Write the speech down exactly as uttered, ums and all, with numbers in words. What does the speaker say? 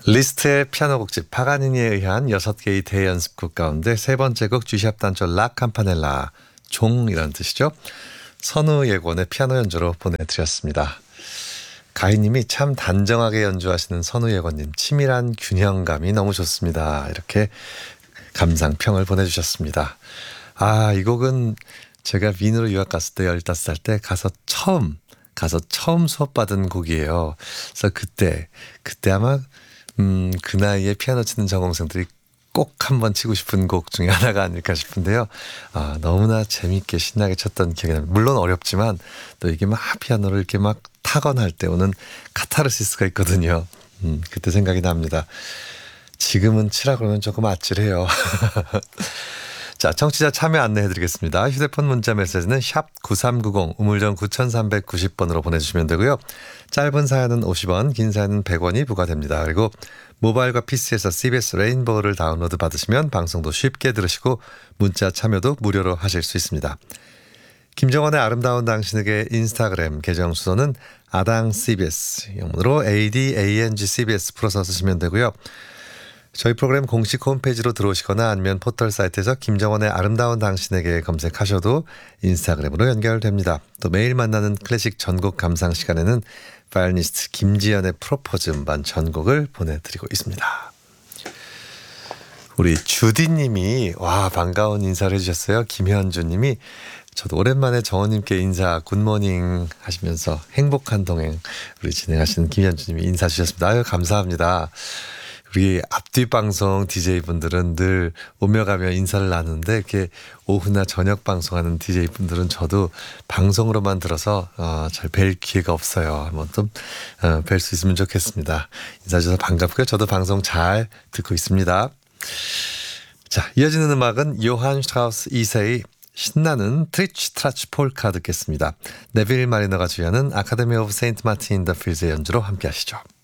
리스트의 피아노 곡집 파가니니에 의한 여섯 개의 대연습곡 가운데 세 번째 곡 G샵 단조 라 캠파넬라 종이라는 뜻이죠. 선우예권의 피아노 연주로 보내드렸습니다. 가희님이 참 단정하게 연주하시는 선우예권님 치밀한 균형감이 너무 좋습니다. 이렇게 감상평을 보내주셨습니다. 아, 이 곡은 제가 윈으로 유학 갔을 때 열다섯 살 때 가서 처음 가서 처음 수업받은 곡이에요. 그래서 그때 그때 아마 음, 그 나이에 피아노 치는 전공생들이 꼭 한번 치고 싶은 곡 중에 하나가 아닐까 싶은데요. 아, 너무나 재밌게 신나게 쳤던 기억이 납니다. 물론 어렵지만 또 이게 막 피아노를 이렇게 막 타건할 때 오는 카타르시스가 있거든요. 음, 그때 생각이 납니다. 지금은 치라 그러면 조금 아찔해요. 자, 청취자 참여 안내해드리겠습니다. 휴대폰 문자 메시지는 샵 구삼구공 우물정 구삼구공 번으로 보내주시면 되고요. 짧은 사연은 오십 원, 긴 사연은 백 원이 부과됩니다. 그리고 모바일과 피시에서 씨비에스 레인보우를 다운로드 받으시면 방송도 쉽게 들으시고 문자 참여도 무료로 하실 수 있습니다. 김정원의 아름다운 당신에게 인스타그램 계정 주소는 아당 씨비에스, 영문으로 에이디에이엔지 씨비에스 풀어서 쓰시면 되고요. 저희 프로그램 공식 홈페이지로 들어오시거나 아니면 포털 사이트에서 김정원의 아름다운 당신에게 검색하셔도 인스타그램으로 연결됩니다. 또 매일 만나는 클래식 전곡 감상 시간에는 바이올리니스트 김지연의 프로포즈 음반 전곡을 보내드리고 있습니다. 우리 주디님이 와 반가운 인사를 해주셨어요. 김현주님이 저도 오랜만에 정원님께 인사 굿모닝 하시면서 행복한 동행 우리 진행하시는 김현주님이 인사 주셨습니다. 아유 감사합니다. 우리 앞뒤 방송 디제이분들은 늘 오며 가며 인사를 나누는데 이렇게 오후나 저녁 방송하는 디제이분들은 저도 방송으로만 들어서 어, 잘 뵐 기회가 없어요. 한번 좀 어, 뵐 수 있으면 좋겠습니다. 인사 주셔서 반갑고요. 저도 방송 잘 듣고 있습니다. 자, 이어지는 음악은 요한 슈트라우스 이 세의 신나는 트리치 트라치 폴카 듣겠습니다. 네빌 마리너가 주연은 아카데미 오브 세인트 마틴 인 더 필즈의 연주로 함께 하시죠.